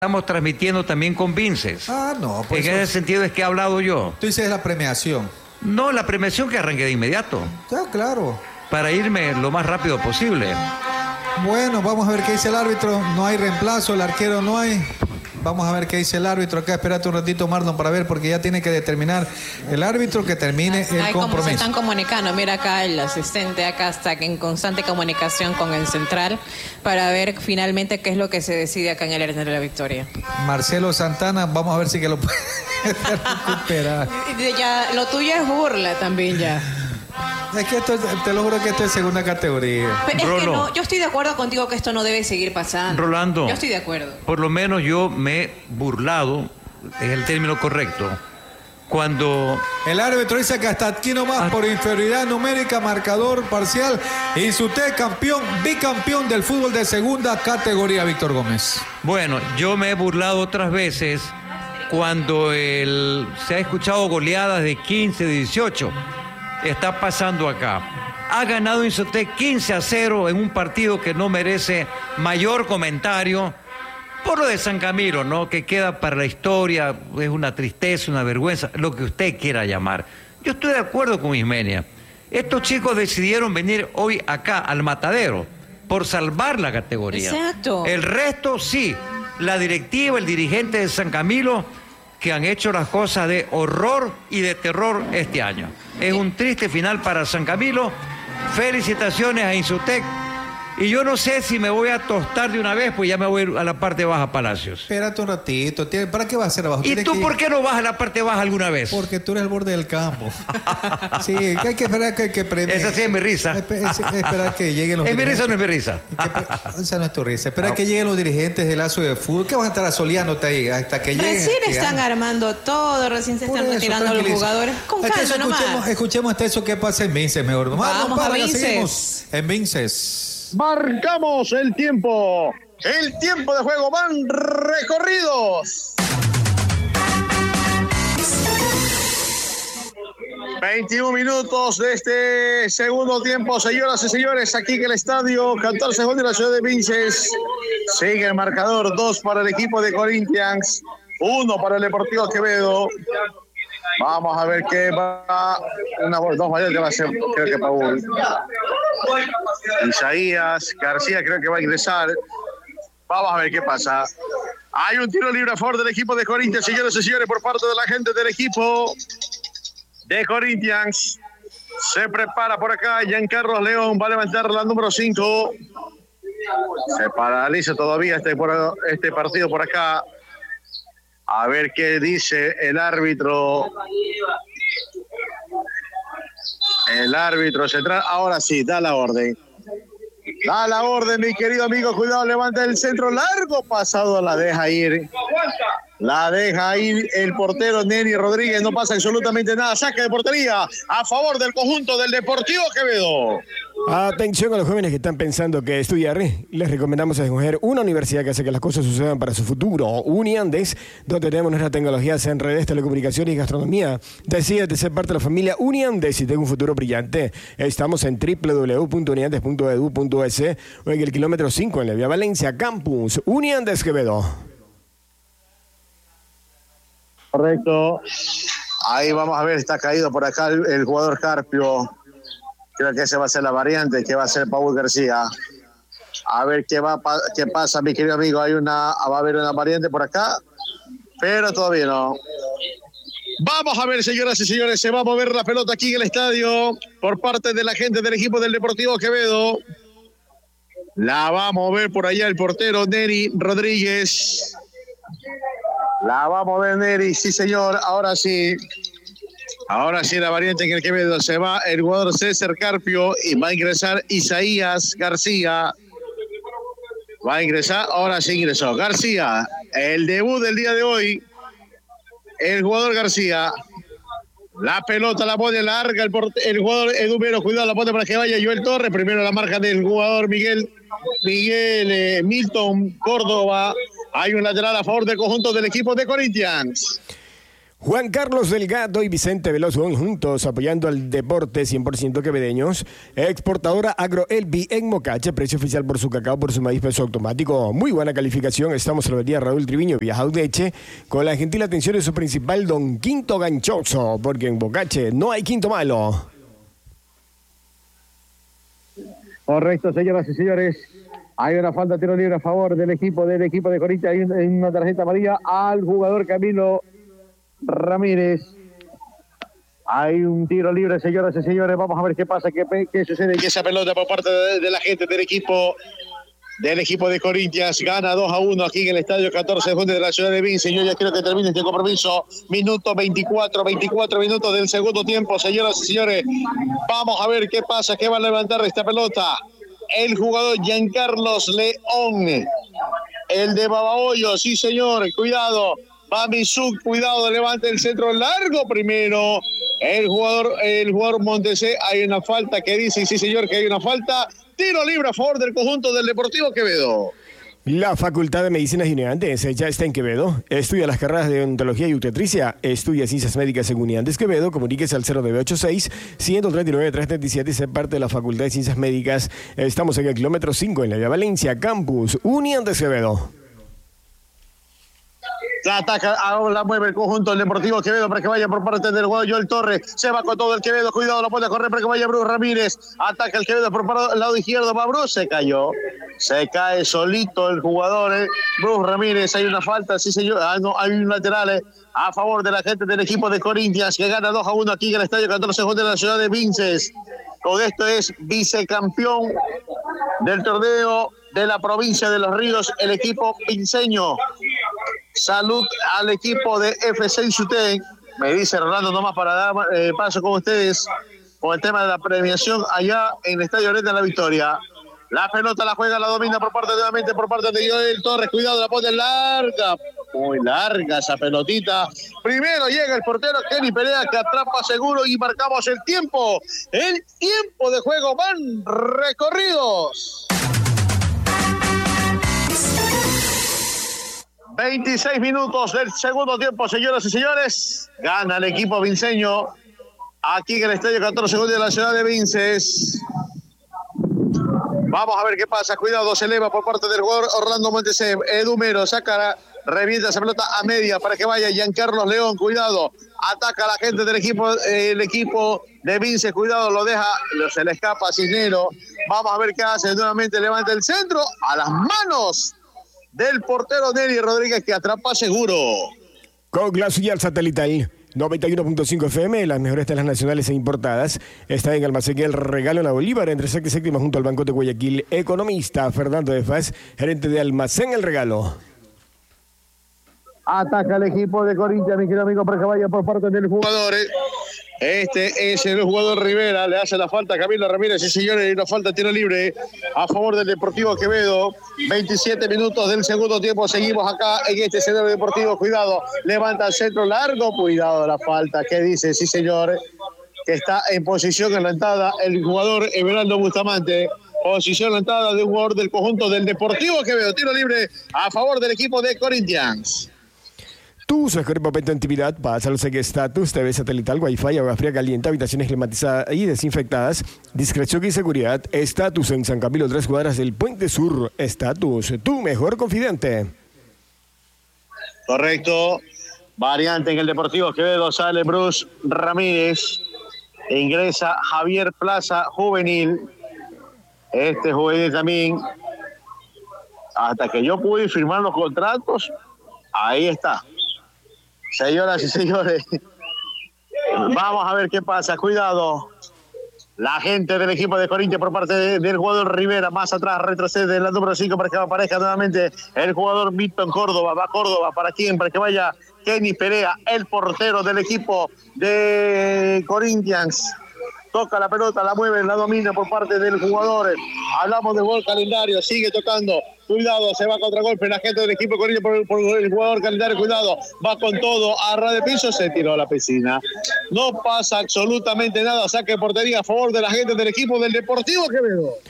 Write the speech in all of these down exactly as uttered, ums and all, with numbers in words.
Estamos transmitiendo también con Vinces. Ah, no. En eso... ese sentido es que he hablado yo. Tú dices la premiación. No, la premiación que arranque de inmediato. Ya, claro. Para irme lo más rápido posible. Bueno, vamos a ver qué dice el árbitro. No hay reemplazo, el arquero no hay. Vamos a ver qué dice el árbitro acá. Espérate un ratito, Marlon, para ver, porque ya tiene que determinar el árbitro que termine el Ay, compromiso. Como se están comunicando, mira acá el asistente acá está en constante comunicación con el central para ver finalmente qué es lo que se decide acá en el Arena de la Victoria. Marcelo Santana, vamos a ver si que lo puede recuperar. Ya, lo tuyo es burla también ya. Es que esto, te lo juro que esto es segunda categoría. Pero es Rolo, que no, yo estoy de acuerdo contigo que esto no debe seguir pasando. Rolando. Yo estoy de acuerdo. Por lo menos yo me he burlado, es el término correcto, cuando... El árbitro dice que hasta aquí nomás, ah, por inferioridad numérica, marcador parcial, Insutec campeón, bicampeón del fútbol de segunda categoría, Víctor Gómez. Bueno, yo me he burlado otras veces cuando el, se ha escuchado goleadas de quince, dieciocho. Está pasando acá. Ha ganado Insutec quince a cero en un partido que no merece mayor comentario por lo de San Camilo, ¿no? Que queda para la historia, es una tristeza, una vergüenza, lo que usted quiera llamar. Yo estoy de acuerdo con Ismenia. Estos chicos decidieron venir hoy acá al Matadero por salvar la categoría. Exacto. El resto sí, la directiva, el dirigente de San Camilo, que han hecho las cosas de horror y de terror este año. Es un triste final para San Camilo. Felicitaciones a Insutec. Y yo no sé si me voy a tostar de una vez, pues ya me voy a la parte baja, Palacios. Espérate un ratito. ¿Para qué vas a hacer abajo? ¿Y tú que... por qué no vas a la parte baja alguna vez? Porque tú eres el borde del campo. Sí, que hay que esperar que... que pre... Esa sí es mi risa. Es, es, es esperar que lleguen los ¿Es mi risa o no es mi risa? risa? Esa no es tu risa. Espera no. que lleguen los dirigentes del Lazo de Fútbol. ¿Qué vas a estar asoleándote ahí hasta que lleguen? Recién están armando todo, recién se están retirando los jugadores. Con calma eso, nomás. Escuchemos, escuchemos hasta eso que pasa en Vinces, mejor. Vamos, Vamos para, a Vinces. Seguimos en Vinces. Marcamos el tiempo. El tiempo de juego van recorridos. veintiún minutos de este segundo tiempo, señoras y señores, aquí en el estadio catorce de la ciudad de Vinces. Sigue el marcador, dos para el equipo de Corinthians, uno para el Deportivo Quevedo. Vamos a ver qué va. Una, dos mayores que va a ser, creo que Paul. Isaías García creo que va a ingresar. Vamos a ver qué pasa. Hay un tiro libre a favor del equipo de Corinthians, señores y señores, por parte de la gente del equipo de Corinthians. Se prepara por acá Giancarlos León, va a levantar la número cinco. Se paraliza todavía este, este partido por acá. A ver qué dice el árbitro. El árbitro central. Ahora sí, da la orden. Da la orden, mi querido amigo. Cuidado, levanta el centro largo. Pasado, la deja ir. La deja ir el portero Neri Rodríguez. No pasa absolutamente nada. Saca de portería a favor del conjunto del Deportivo Quevedo. Atención a los jóvenes que están pensando que estudiar. Les recomendamos escoger una universidad que hace que las cosas sucedan para su futuro. Uniandes, donde tenemos nuestras tecnologías en redes, telecomunicaciones y gastronomía. Decídete ser parte de la familia Uniandes y tenga un futuro brillante. Estamos en doble u doble u doble u punto uniandes punto e d u punto e s o en el kilómetro cinco en la vía Valencia Campus. Uniandes Quevedo. Correcto. Ahí vamos a ver, está caído por acá el, el jugador Carpio. Creo que esa va a ser la variante, que va a ser Paul García. A ver qué va qué pasa, mi querido amigo. Hay una, va a haber una variante por acá, pero todavía no. Vamos a ver, señoras y señores, se va a mover la pelota aquí en el estadio por parte de la gente del equipo del Deportivo Quevedo. La va a mover por allá el portero Neri Rodríguez. La va a mover Neri, sí señor, ahora sí. Ahora sí la variante en el Quevedo. Se va el jugador César Carpio y va a ingresar Isaías García. Va a ingresar, ahora sí ingresó García. El debut del día de hoy. El jugador García. La pelota la pone larga el, el jugador Edumero. Cuidado, la pone para que vaya Joel Torres. Primero la marca del jugador Miguel, Miguel eh, Milton Córdoba. Hay un lateral a favor del conjunto del equipo de Corinthians. Juan Carlos Delgado y Vicente Veloso juntos apoyando al deporte cien por ciento quevedeños. Exportadora Agro Elvi en Mocache, precio oficial por su cacao, por su maíz, peso automático. Muy buena calificación. Estamos en la avenida Raúl Triviño, Vieja Audeche, con la gentil atención de su principal don Quinto Ganchoso, porque en Mocache no hay quinto malo. Correcto, señoras y señores. Hay una falta de tiro libre a favor del equipo del equipo de Corinthians. Hay una tarjeta amarilla al jugador Camilo Ramírez. Hay un tiro libre, señoras y señores. Vamos a ver qué pasa, qué, qué sucede. Y esa pelota por parte de, de la gente del equipo del equipo de Corinthians gana dos a uno aquí en el estadio catorce de junio de la ciudad de Vince. Yo ya quiero que termine este compromiso. Minuto veinticuatro, veinticuatro minutos del segundo tiempo, señoras y señores. Vamos a ver qué pasa, qué va a levantar esta pelota el jugador Giancarlos León, el de Babahoyo. Sí, señor, cuidado. Va Misuk, cuidado, levanta el centro largo primero. El jugador, el jugador Montesé, hay una falta que dice, sí señor, que hay una falta. Tiro libre a favor del conjunto del Deportivo Quevedo. La Facultad de Medicinas y Unidades ya está en Quevedo. Estudia las carreras de odontología y obstetricia. Estudia ciencias médicas en Unidades Quevedo. Comuníquese al cero nueve ocho seis, uno tres nueve, tres tres siete y sé parte de la Facultad de Ciencias Médicas. Estamos en el kilómetro cinco en la vía Valencia, Campus Unidades Quevedo. La ataca, ahora la mueve el conjunto del Deportivo Quevedo para que vaya por parte del jugador Joel Torres. Se va con todo el Quevedo, cuidado, lo puede correr para que vaya Bruce Ramírez. Ataca el Quevedo por el lado izquierdo, va Bruce, se cayó. Se cae solito el jugador, eh. Bruce Ramírez, hay una falta, sí señor, ah, no, hay un lateral eh, a favor de la gente del equipo de Corinthians que gana dos a uno aquí en el estadio catorce de la ciudad de Vinces. Con esto es vicecampeón del torneo de la provincia de Los Ríos, el equipo vinceño. Salud al equipo de F C Insutén. Me dice Rolando nomás para dar eh, paso con ustedes con el tema de la premiación allá en el Estadio Arena de la Victoria. La pelota la juega, la domina por parte nuevamente por parte de Joel Torres. Cuidado, la pone larga. Muy larga esa pelotita. Primero llega el portero Kenny Perea que atrapa seguro y marcamos el tiempo. El tiempo de juego van recorridos. veintiséis minutos del segundo tiempo, señoras y señores. Gana el equipo vinceño aquí en el estadio catorce de la ciudad de Vinces. Vamos a ver qué pasa. Cuidado, se eleva por parte del jugador Orlando Montesé. Edumero saca, revienta esa pelota a media para que vaya Giancarlos León. Cuidado, ataca a la gente del equipo, eh, el equipo de Vinces. Cuidado, lo deja, se le escapa a Cisnero. Vamos a ver qué hace. Nuevamente levanta el centro a las manos del portero Nelly Rodríguez que atrapa seguro. Con la señal satelital noventa y uno punto cinco F M, las mejores telas nacionales e importadas. Está en Almacén El Regalo en la Bolívar, entre sexta y séptima, junto al Banco de Guayaquil. Economista Fernando de Faz, gerente de Almacén El Regalo. Ataca el equipo de Corinthians, mi querido amigo, para que vaya por parte del jugador. Este es el jugador Rivera, le hace la falta a Camilo Ramírez, sí señores, y la falta tiro libre a favor del Deportivo Quevedo. veintisiete minutos del segundo tiempo, seguimos acá en este escenario deportivo. Cuidado, levanta el centro largo, cuidado la falta, ¿qué dice? Sí señor, que está en posición adelantada el jugador Everaldo Bustamante. Posición adelantada de un jugador del conjunto del Deportivo Quevedo. Tiro libre a favor del equipo de Corinthians. Tu mejor papel actividad, pásalo en estatus, T V satelital, Wi-Fi, agua fría caliente, habitaciones climatizadas y desinfectadas, discreción y seguridad. Estatus en San Camilo, tres cuadras del Puente Sur. Estatus, tu mejor confidente. Correcto. Variante en el Deportivo Quevedo, sale Bruce Ramírez. Ingresa Javier Plaza, juvenil. Este juvenil también. Hasta que yo pude firmar los contratos, ahí está. Señoras y señores, vamos a ver qué pasa. Cuidado. La gente del equipo de Corinthians por parte de, del jugador Rivera. Más atrás retrocede la número cinco para que aparezca nuevamente el jugador Milton Córdoba. Va Córdoba. ¿Para quién? Para que vaya Kenny Perea, el portero del equipo de Corinthians. Toca la pelota, la mueve, la domina por parte del jugador. Hablamos de gol calendario, sigue tocando. Cuidado, se va contra golpe la gente del equipo Corinthians por, por el jugador calendario. Cuidado, va con todo, a ras de piso, se tiró a la piscina. No pasa absolutamente nada. Saque de portería a favor de la gente del equipo del Deportivo Quevedo.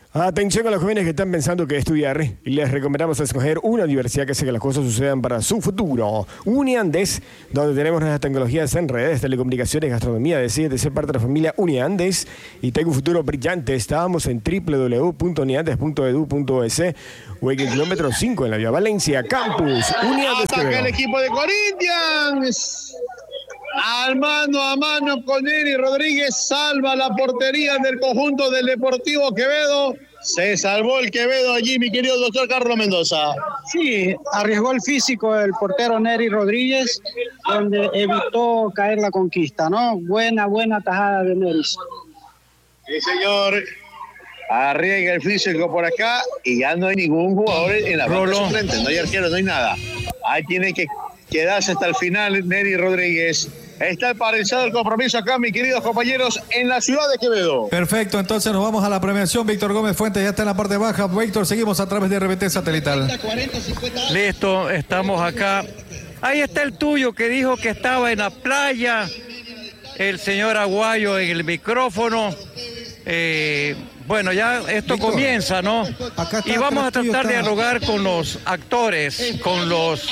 Atención a los jóvenes que están pensando que estudiar y les recomendamos escoger una universidad que hace que las cosas sucedan para su futuro. Uniandes, donde tenemos nuestras tecnologías en redes, telecomunicaciones, gastronomía. Decide ser parte de la familia Uniandes y tenga un futuro brillante. Estábamos en doble u doble u doble u punto uniandes punto edu punto es o en el kilómetro cinco en la vía Valencia Campus. Uniandes. Ataca el equipo de Corinthians. Al mano a mano con Eri Rodríguez, salva la portería del conjunto del Deportivo Quevedo. Se salvó el Quevedo allí, mi querido doctor Carlos Mendoza. Sí, arriesgó el físico el portero Nery Rodríguez, donde evitó caer la conquista, ¿no? Buena, buena tajada de Nery. Sí, señor. Arriesga el físico por acá y ya no hay ningún jugador en la banca suplente. No hay arquero, no hay nada. Ahí tiene que quedarse hasta el final Nery Rodríguez. Está paralizado el compromiso acá, mis queridos compañeros, en la ciudad de Quevedo. Perfecto, entonces nos vamos a la premiación. Víctor Gómez Fuentes ya está en la parte baja. Víctor, seguimos a través de R B T Satelital. Listo, estamos acá. Ahí está el tuyo que dijo que estaba en la playa. El señor Aguayo en el micrófono. Eh, bueno, ya esto Víctor, comienza, ¿no? Y vamos a tratar de dialogar con los actores, con los,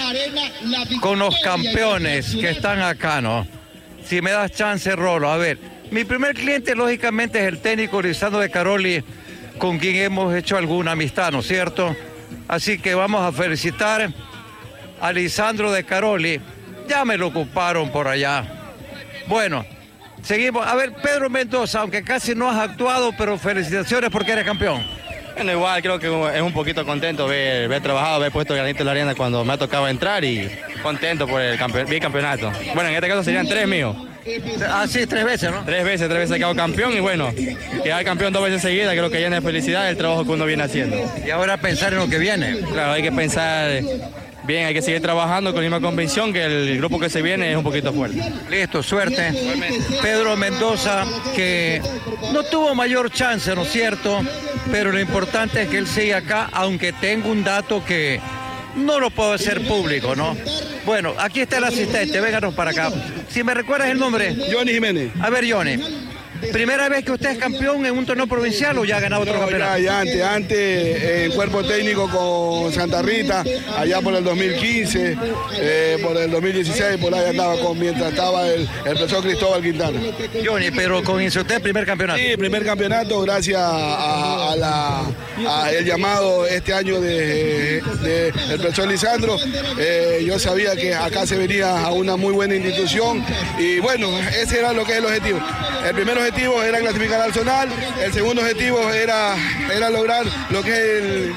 con los campeones que están acá, ¿no? Si me das chance, Rolo. A ver, mi primer cliente, lógicamente, es el técnico Lisandro de Caroli, con quien hemos hecho alguna amistad, ¿no es cierto? Así que vamos a felicitar a Lisandro de Caroli. Ya me lo ocuparon por allá. Bueno, seguimos. A ver, Pedro Mendoza, aunque casi no has actuado, pero felicitaciones porque eres campeón. Bueno, igual creo que es un poquito contento ver, ver trabajado, ver puesto el granito en la arena cuando me ha tocado entrar y contento por el campe bicampeonato. Bueno, en este caso serían tres míos. Ah, sí, tres veces, ¿no? Tres veces, tres veces he quedado campeón y bueno, quedar campeón dos veces seguidas creo que llena de felicidad el trabajo que uno viene haciendo. Y ahora pensar en lo que viene. Claro, hay que pensar bien, hay que seguir trabajando con la misma convicción que el grupo que se viene es un poquito fuerte. Listo, suerte. Pedro Mendoza, que no tuvo mayor chance, ¿no es cierto? Pero lo importante es que él siga acá, aunque tengo un dato que no lo puedo hacer público, ¿no? Bueno, aquí está el asistente, vénganos para acá. Si me recuerdas el nombre. Johnny Jiménez. A ver, Johnny. ¿Primera vez que usted es campeón en un torneo provincial o ya ha ganado otro no, campeonato? Ya, ya antes, antes en cuerpo técnico con Santa Rita, allá por el dos mil quince, eh, por el dos mil dieciséis, por ahí andaba con, mientras estaba el, el profesor Cristóbal Quintana. Johnny, pero con usted primer campeonato. Sí, primer campeonato gracias a, a, la, a el llamado este año de, de el profesor Lisandro. Eh, yo sabía que acá se venía a una muy buena institución y bueno, ese era lo que es el objetivo. El primer objetivo era clasificar al zonal, el segundo objetivo era, era lograr lo que es el,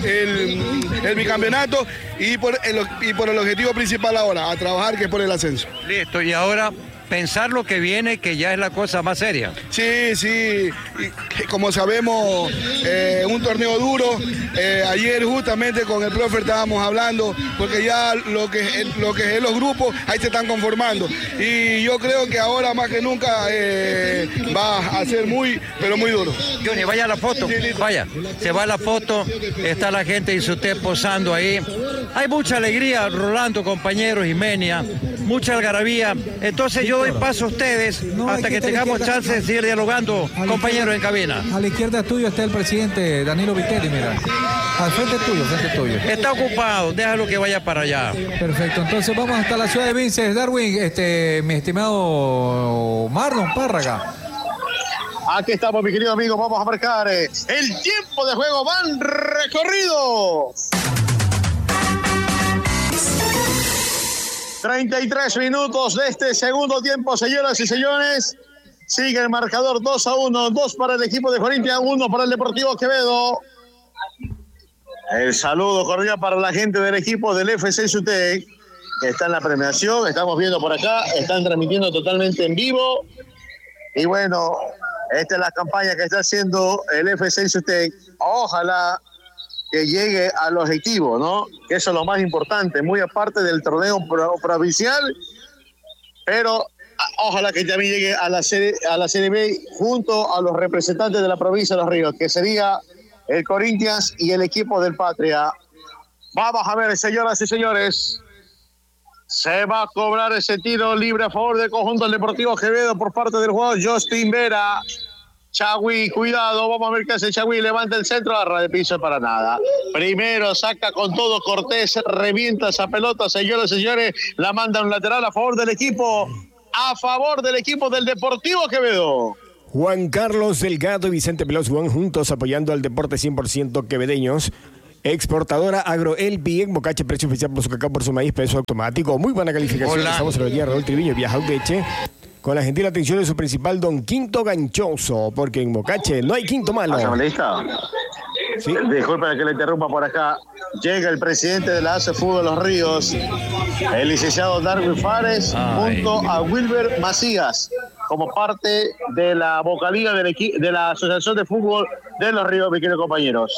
el, el bicampeonato y por, el, y por el objetivo principal ahora, a trabajar que es por el ascenso. Listo, y ahora pensar lo que viene, que ya es la cosa más seria. Sí, sí, y, como sabemos, eh, un torneo duro. Eh, ayer justamente con el profe estábamos hablando, porque ya lo que, lo que es los grupos, ahí se están conformando. Y yo creo que ahora más que nunca eh, va a ser muy, pero muy duro. Johnny, vaya a la foto, vaya, se va la foto, está la gente y usted posando ahí. Hay mucha alegría, Rolando, compañeros, Imenia, mucha algarabía. Entonces yo doy paso a ustedes no, hasta que, que tengamos chance de seguir dialogando, compañeros en cabina. A la izquierda tuyo está el presidente Danilo Vitelli, mira. Al frente tuyo, frente tuyo. Está ocupado, déjalo que vaya para allá. Perfecto, entonces vamos hasta la ciudad de Vinces, Darwin, este, mi estimado Marlon Párraga. Aquí estamos, mi querido amigo, vamos a marcar el tiempo de juego, van recorrido. treinta y tres minutos de este segundo tiempo, señoras y señores. Sigue el marcador dos a uno, dos para el equipo de Corinthians, uno para el Deportivo Quevedo. El saludo cordial para la gente del equipo del F C Sutec, que está en la premiación, estamos viendo por acá, están transmitiendo totalmente en vivo. Y bueno, esta es la campaña que está haciendo el F C Sutec. Ojalá que llegue al objetivo, ¿no? Que eso es lo más importante, muy aparte del torneo provincial, pero ojalá que también llegue a la serie, a la Serie B junto a los representantes de la provincia de Los Ríos, que sería el Corinthians y el equipo del Patria. Vamos a ver, señoras y señores, se va a cobrar ese tiro libre a favor del conjunto del Deportivo Quevedo por parte del jugador Justin Vera. Chagüí, cuidado, vamos a ver qué hace Chagüí, levanta el centro, agarra de piso para nada. Primero saca con todo Cortés, revienta esa pelota, señores y señores, la manda un lateral a favor del equipo, a favor del equipo del Deportivo Quevedo. Juan Carlos Delgado y Vicente Pelos Juan juntos apoyando al deporte cien por ciento quevedeños. Exportadora Agroelpi en Mocache, precio oficial por su cacao, por su maíz, peso automático. Muy buena calificación. Hola. Estamos en el día Raúl Triviño, Viaja Udeche. Con la gentil atención de su principal don Quinto Ganchoso, porque en Mocache no hay quinto malo. ¿Asambleísta? Sí. Disculpen que le interrumpa por acá. Llega el presidente de la A C E Fútbol Los Ríos, el licenciado Darwin Fares, Ay. junto a Wilber Macías, como parte de la vocalía del equi- de la Asociación de Fútbol de Los Ríos, mis queridos compañeros.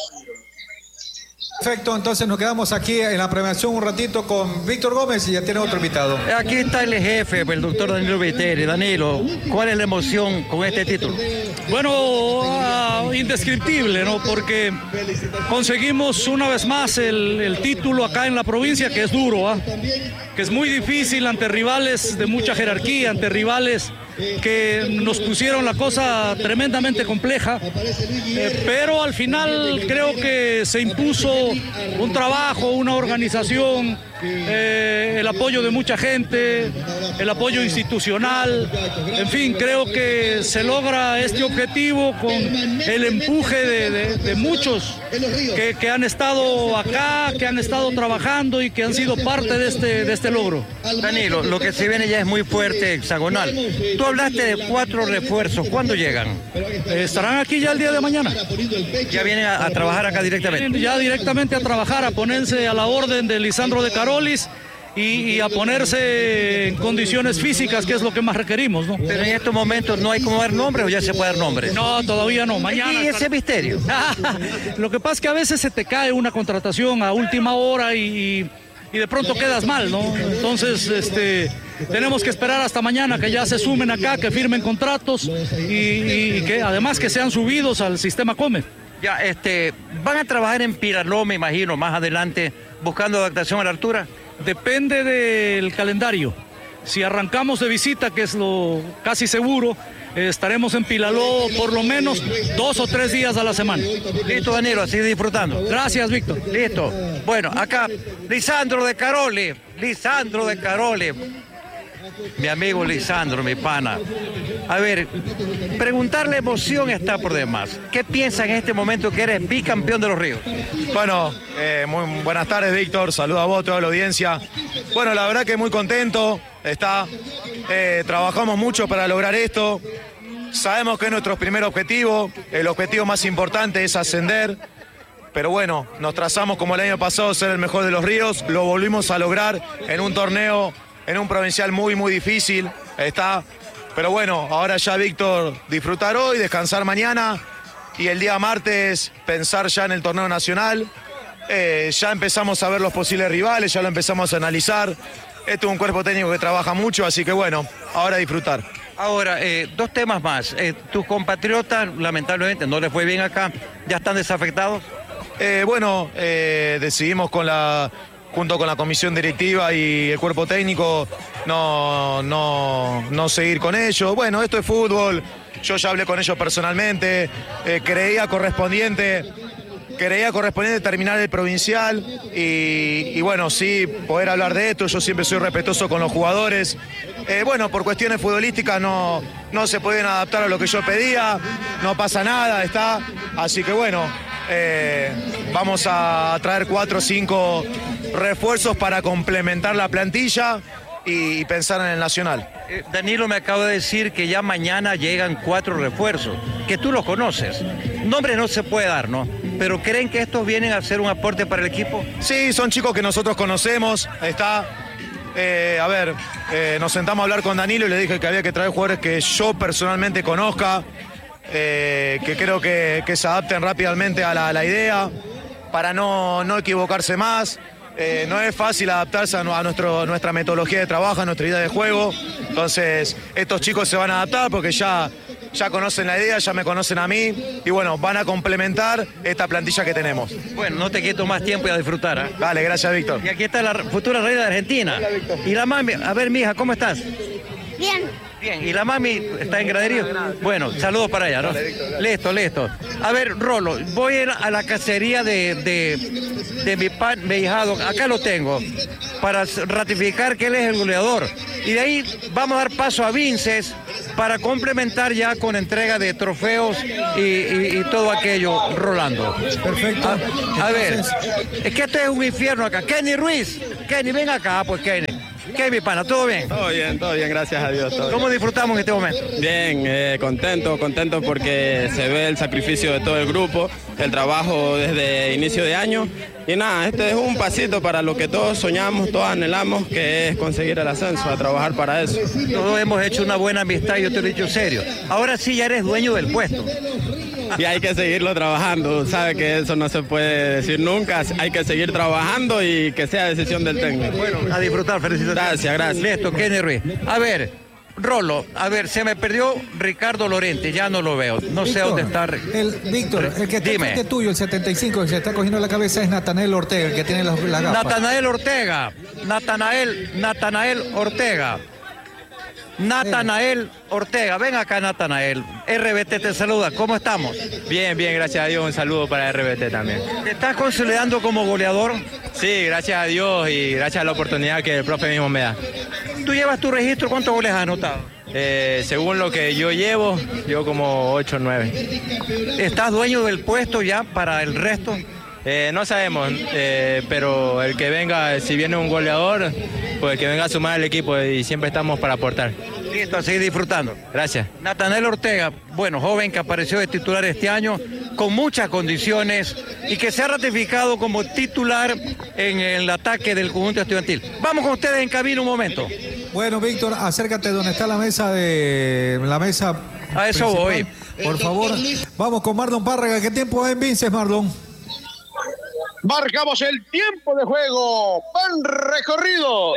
Perfecto, entonces nos quedamos aquí en la premiación un ratito con Víctor Gómez y ya tiene otro invitado. Aquí está el jefe, el doctor Danilo Viteri. Danilo, ¿cuál es la emoción con este título? Bueno, uh, indescriptible, ¿no? Porque conseguimos una vez más el, el título acá en la provincia, que es duro, ¿ah? Que es muy difícil ante rivales de mucha jerarquía, ante rivales que nos pusieron la cosa tremendamente compleja, eh, pero al final creo que se impuso un trabajo, una organización, eh, el apoyo de mucha gente, el apoyo institucional, en fin, creo que se logra este objetivo con el empuje de, de, de muchos que, que han estado acá, que han estado trabajando y que han sido parte de este, de este logro. Danilo, lo que se viene ya es muy fuerte, hexagonal. Tú hablaste de cuatro refuerzos. ¿Cuándo llegan? Eh, estarán aquí ya el día de mañana. Ya vienen a, a trabajar acá directamente. Ya directamente a trabajar, a ponerse a la orden de Lisandro de Carolis y, y a ponerse en condiciones físicas, que es lo que más requerimos, ¿no? Pero en estos momentos no hay como dar nombres o ya se puede dar nombres. No, todavía no. Mañana. ¿Y ese misterio? Lo que pasa es que a veces se te cae una contratación a última hora y, y de pronto quedas mal, ¿no? Entonces, este, tenemos que esperar hasta mañana que ya se sumen acá, que firmen contratos y, y que además que sean subidos al sistema Come. Ya, este, van a trabajar en Piraló, me imagino, más adelante, buscando adaptación a la altura. Depende del calendario. Si arrancamos de visita, que es lo casi seguro, eh, estaremos en Pilaló por lo menos dos o tres días a la semana. Listo, Danilo, así disfrutando. Gracias, Víctor. Listo. Bueno, acá, Lisandro de Carole, Lisandro de Carole. Mi amigo Lisandro, mi pana. A ver, preguntarle emoción está por demás. ¿Qué piensa en este momento que eres bicampeón de Los Ríos? Bueno, eh, muy buenas tardes, Víctor. Saludos a vos, toda la audiencia. Bueno, la verdad que muy contento. Está, eh, trabajamos mucho para lograr esto. Sabemos que es nuestro primer objetivo. El objetivo más importante es ascender. Pero bueno, nos trazamos como el año pasado ser el mejor de Los Ríos. Lo volvimos a lograr en un torneo, en un provincial muy, muy difícil. Está. Pero bueno, ahora ya, Víctor, disfrutar hoy, descansar mañana y el día martes pensar ya en el torneo nacional. Eh, ya empezamos a ver los posibles rivales, ya lo empezamos a analizar. Esto es un cuerpo técnico que trabaja mucho, así que bueno, ahora disfrutar. Ahora, eh, dos temas más. Eh, tus compatriotas, lamentablemente, no les fue bien acá, ¿ya están desafectados? Eh, bueno, eh, decidimos con la... junto con la comisión directiva y el cuerpo técnico, no, no, no seguir con ellos. Bueno, esto es fútbol, yo ya hablé con ellos personalmente, eh, creía correspondiente, creía correspondiente terminar el provincial y, y bueno, sí, poder hablar de esto, yo siempre soy respetuoso con los jugadores. Eh, bueno, por cuestiones futbolísticas no, no se pueden adaptar a lo que yo pedía, no pasa nada, está, así que bueno, eh, vamos a traer cuatro o cinco refuerzos para complementar la plantilla y, y pensar en el nacional. Eh, Danilo me acaba de decir que ya mañana llegan cuatro refuerzos, que tú los conoces. Nombres no se puede dar, ¿no? Pero ¿creen que estos vienen a hacer un aporte para el equipo? Sí, son chicos que nosotros conocemos, está... Eh, a ver, eh, nos sentamos a hablar con Danilo y le dije que había que traer jugadores que yo personalmente conozca, eh, que creo que, que se adapten rápidamente a la, a la idea, para no, no equivocarse más. Eh, no es fácil adaptarse a, a nuestro, nuestra metodología de trabajo, a nuestra idea de juego. Entonces, estos chicos se van a adaptar porque ya, ya conocen la idea, ya me conocen a mí. Y bueno, van a complementar esta plantilla que tenemos. Bueno, no te quito más tiempo y a disfrutar. ¿eh? Dale, gracias, Víctor. Y aquí está la futura reina de Argentina. Y la mami, a ver, mija, ¿cómo estás? Bien. Bien, ¿y la mami está en graderío? Bueno, saludos para ella, ¿no? Listo, listo. A ver, Rolo, voy a ir a la cacería de, de, de mi, pan, mi hijado, acá lo tengo, para ratificar que él es el goleador. Y de ahí vamos a dar paso a Vinces para complementar ya con entrega de trofeos y, y, y todo aquello, Rolando. Perfecto. A, a ver, es que esto es un infierno acá. Kenny Ruiz, Kenny, ven acá, pues Kenny. ¿Qué, mi pana? ¿Todo bien? Todo bien, todo bien, gracias a Dios. Todo ¿Cómo bien. disfrutamos en este momento? Bien, eh, contento, contento porque se ve el sacrificio de todo el grupo, el trabajo desde inicio de año. Y nada, este es un pasito para lo que todos soñamos, todos anhelamos, que es conseguir el ascenso, a trabajar para eso. Todos hemos hecho una buena amistad, yo te lo he dicho serio. Ahora sí ya eres dueño del puesto. Y hay que seguirlo trabajando, sabe que eso no se puede decir nunca, hay que seguir trabajando y que sea decisión del técnico. Bueno, a disfrutar, felicitaciones. Gracias, gracias. Listo, Kenny Ruiz. A ver, Rolo, a ver, se me perdió Ricardo Lorente, ya no lo veo, no sé Víctor, dónde está. El, Víctor, el que está Dime. frente tuyo, el setenta y cinco, que se está cogiendo la cabeza es Natanael Ortega, el que tiene las, las gafas. Natanael Ortega, Natanael, Natanael Ortega. Natanael Ortega, ven acá Natanael, R B T te saluda, ¿cómo estamos? Bien, bien, gracias a Dios, un saludo para R B T también. ¿Te estás consolidando como goleador? Sí, gracias a Dios y gracias a la oportunidad que el profe mismo me da. ¿Tú llevas tu registro? ¿Cuántos goles has anotado? Eh, según lo que yo llevo, yo como ocho o nueve. ¿Estás dueño del puesto ya para el resto? Eh, no sabemos, eh, pero el que venga, si viene un goleador, pues el que venga a sumar al equipo y siempre estamos para aportar. Listo, a seguir disfrutando. Gracias. Natanael Ortega, bueno, joven que apareció de titular este año, con muchas condiciones y que se ha ratificado como titular en el ataque del conjunto estudiantil. Vamos con ustedes en cabina un momento. Bueno, Víctor, acércate donde está la mesa de la mesa. A eso voy. Por favor, vamos con Marlon Párraga. ¿Qué tiempo hay en Vinces, Marlon? Marcamos el tiempo de juego. Pan recorrido.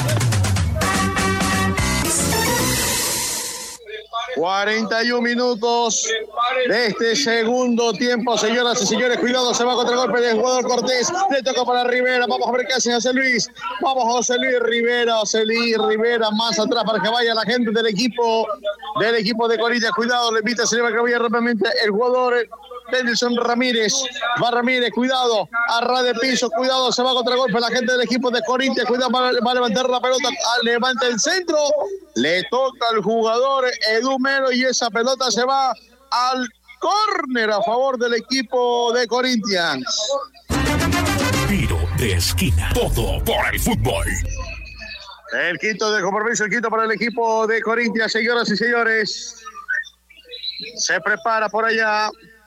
cuarenta y un minutos de este segundo tiempo, señoras y señores. Cuidado, se va contra el golpe del jugador Cortés. Le toca para Rivera. Vamos a ver qué hace José Luis. Vamos, José Luis Rivera. José Luis Rivera más atrás para que vaya la gente del equipo del equipo de Corinthians. Cuidado, le invita, se le va a cambiar rápidamente el jugador Denilson Ramírez. Va Ramírez, cuidado. Arra de piso, cuidado, se va contra el golpe la gente del equipo de Corinthians. Cuidado, va, va a levantar la pelota. Levanta el centro. Le toca al jugador Edu Melo y esa pelota se va al córner a favor del equipo de Corinthians. Tiro de esquina. Todo por el fútbol. El quinto de compromiso, el quinto para el equipo de Corinthians, señoras y señores. Se prepara por allá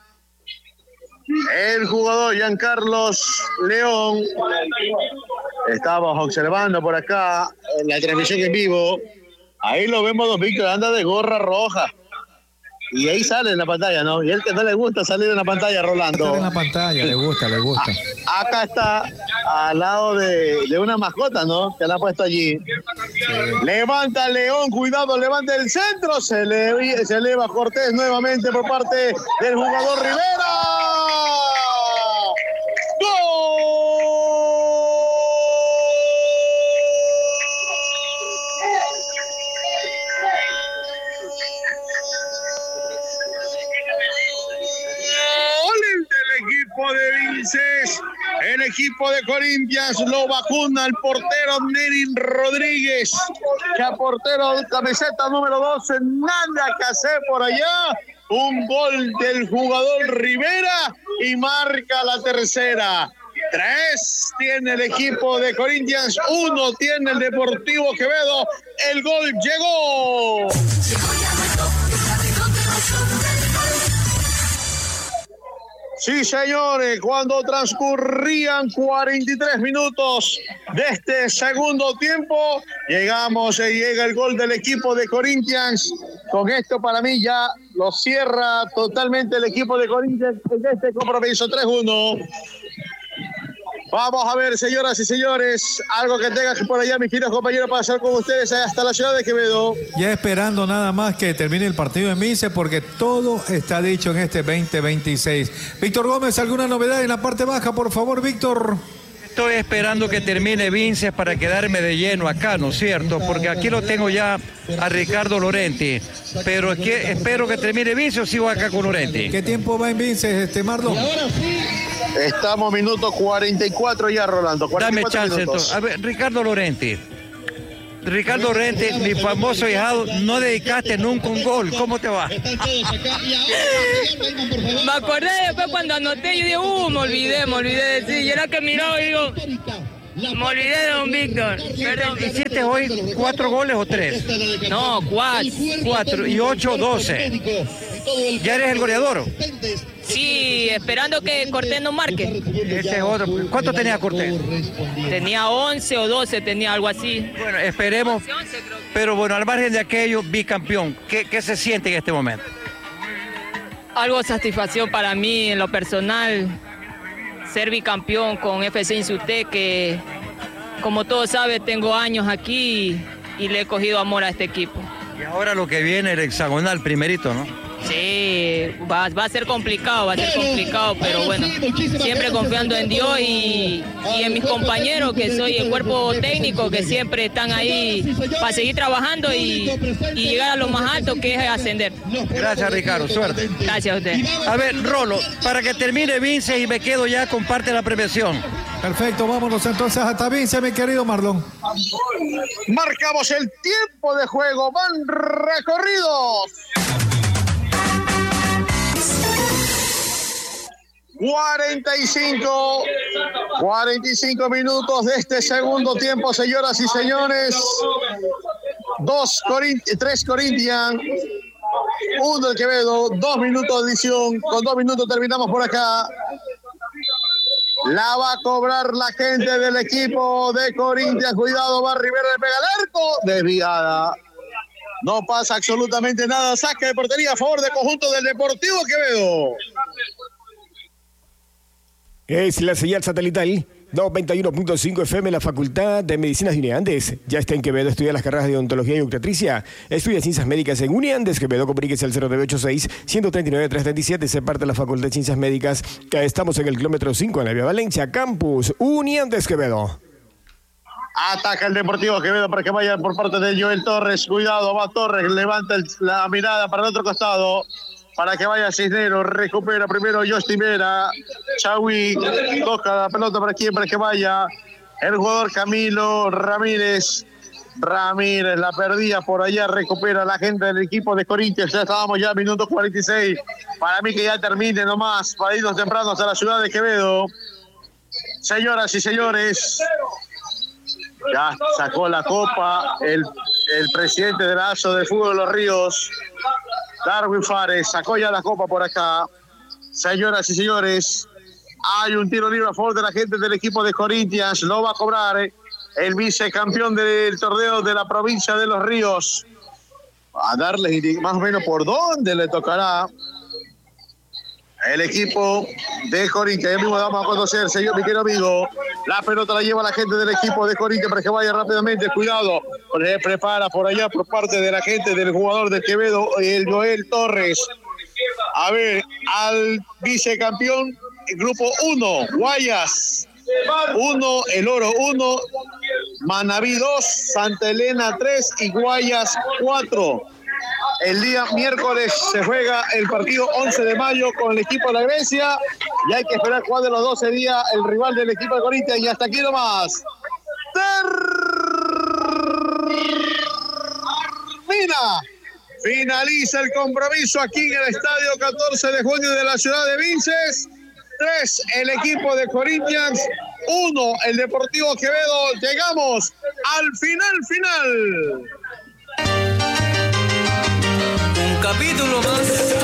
el jugador Giancarlos León. Estamos observando por acá en la transmisión en vivo. Ahí lo vemos, don Víctor, anda de gorra roja. Y ahí sale en la pantalla, ¿no? Y él que no le gusta salir en la pantalla, Rolando. Sale en la pantalla, le gusta, le gusta. A, acá está al lado de, de una mascota, ¿no? Que la ha puesto allí. Sí. Levanta León, cuidado, levanta el centro. Se, le, se eleva Cortés nuevamente por parte del jugador Rivera. ¡Gol! De Vinces, el equipo de Corinthians lo vacuna el portero Nerin Rodríguez, que a portero camiseta número doce, nada que hacer por allá. Un gol del jugador Rivera y marca la tercera. Tres tiene el equipo de Corinthians, uno tiene el Deportivo Quevedo. El gol llegó. Sí, señores, cuando transcurrían cuarenta y tres minutos de este segundo tiempo, llegamos y llega el gol del equipo de Corinthians. Con esto para mí ya lo cierra totalmente el equipo de Corinthians en este compromiso tres uno. Vamos a ver, señoras y señores, algo que tenga por allá, mis queridos compañeros, para hacer con ustedes hasta la ciudad de Quevedo. Ya esperando nada más que termine el partido en Vinces, porque todo está dicho en este veinte veintiséis. Víctor Gómez, ¿alguna novedad en la parte baja, por favor, Víctor? Estoy esperando que termine Vinces para quedarme de lleno acá, ¿no es cierto? Porque aquí lo tengo ya a Ricardo Lorenti. Pero es que espero que termine Vinces o sigo acá con Lorenti. ¿Qué tiempo va en Vinces, este Marlon? Estamos minuto cuarenta y cuatro ya, Rolando. Dame cuarenta y cuatro chance minutos. entonces. A ver, Ricardo Lorenti. Ricardo Lorenti, mi famoso hijado, no dedicaste nunca un gol. ¿Cómo te va? Me acordé después cuando anoté, yo digo, uh, me olvidé, me olvidé de decir. Y era que miraba y digo, me olvidé de don Víctor. Perdón. ¿Hiciste hoy cuatro goles o tres? No, cuatro. Cuatro y ocho, doce. ¿Ya eres el goleador? Sí, esperando que Cortés no marque. Ese es otro. ¿Cuánto tenía Cortés? Tenía once o doce, tenía algo así. Bueno, esperemos. Pero bueno, al margen de aquello, bicampeón. ¿Qué, qué se siente en este momento? Algo satisfacción para mí en lo personal. Ser bicampeón con F C Insutec, que como todos saben, tengo años aquí y, y le he cogido amor a este equipo. Y ahora lo que viene, el hexagonal, primerito, ¿no? Sí, va, va a ser complicado, va a ser complicado, pero bueno, siempre confiando en Dios y, y en mis compañeros, que soy el cuerpo técnico, que siempre están ahí para seguir trabajando y, y llegar a lo más alto, que es ascender. Gracias, Ricardo, suerte. Gracias a usted. A ver, Rolo, para que termine Vinces y me quedo ya con parte de la premiación. Perfecto, vámonos entonces hasta Vinces, mi querido Marlon. Marcamos el tiempo de juego, van recorridos. cuarenta y cinco, cuarenta y cinco minutos de este segundo tiempo, señoras y señores. Dos Corin- tres Corinthians, uno el Quevedo, dos minutos de adición. Con dos minutos terminamos por acá. La va a cobrar la gente del equipo de Corinthians. Cuidado, va Rivera, le pega al arco. Desviada. No pasa absolutamente nada. Saque de portería a favor del conjunto del Deportivo Quevedo. Es la señal satelital noventa y uno punto cinco F M, la Facultad de Medicinas de Uniandes. Ya está en Quevedo, estudia las carreras de odontología y obstetricia. Estudia ciencias médicas en Uniandes. Quevedo, comuníquese al cero nueve ocho seis, uno tres nueve, tres tres siete. Se parte de la Facultad de Ciencias Médicas. Estamos en el kilómetro cinco en la Vía Valencia, Campus Uniandes Quevedo. Ataca el Deportivo Quevedo para que vaya por parte de Joel Torres. Cuidado, va Torres, levanta el, la mirada para el otro costado. Para que vaya Cisneros, recupera primero Justin Vera, Chaui, toca la pelota para quien, para que vaya el jugador Camilo Ramírez. Ramírez la perdía por allá, recupera la gente del equipo de Corinthians. Ya estábamos ya a minuto cuarenta y seis. Para mí que ya termine nomás, para irnos tempranos a la ciudad de Quevedo. Señoras y señores, ya sacó la copa el, el presidente del A S O de Fútbol de los Ríos, Darwin Fares, sacó ya la copa por acá. Señoras y señores, hay un tiro libre a favor de la gente del equipo de Corinthians. Lo va a cobrar el vicecampeón del torneo de la provincia de Los Ríos. A darle más o menos por dónde le tocará el equipo de Corinthians. Ya mismo vamos a conocer, señor, mi querido amigo. La pelota la lleva la gente del equipo de Corinthians para que vaya rápidamente. Cuidado, se prepara por allá por parte de la gente del jugador del Quevedo, el Joel Torres. A ver, al vicecampeón, grupo uno, Guayas uno, El Oro uno, Manaví dos, Santa Elena tres y Guayas cuatro. El día miércoles se juega el partido once de mayo con el equipo de la Grecia y hay que esperar cuál de los dos sería el rival del equipo de Corinthians. Y hasta aquí nomás termina, finaliza el compromiso aquí en el estadio catorce de junio de la ciudad de Vinces. Tres el equipo de Corinthians, uno el Deportivo Quevedo. Llegamos al final final. Capítulo más.